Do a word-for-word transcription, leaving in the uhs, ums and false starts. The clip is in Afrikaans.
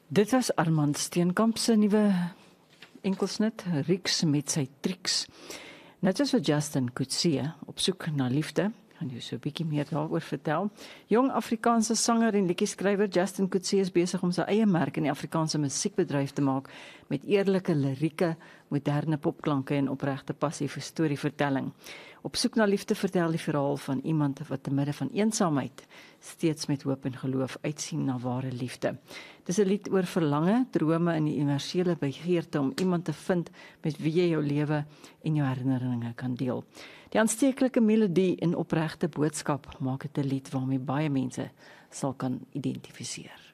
Dit was Armand Steenkamp se nuwe enkelsnit, Rieks met sy triks. Net soos vir Justin Coetzee, op soek na liefde, gaan jy so 'n bietjie meer daaroor vertel. Jong Afrikaanse sanger en liedjie-skrywer Justin Coetzee is besig om sy eie merk in die Afrikaanse musiekbedryf te maak met eerlike lirieke, moderne popklanke en opregte passie vir storievertelling. Op soek na liefde vertel die verhaal van iemand wat te midde van eensaamheid steeds met hoop en geloof uitsien na ware liefde. Dis 'n lied oor verlange, drome en die universele begeerte om iemand te vind met wie jy jou lewe en jou herinneringe kan deel. Die aansteeklike melodie en opregte boodskap maak dit 'n lied waarmee baie mense sal kan identifiseer.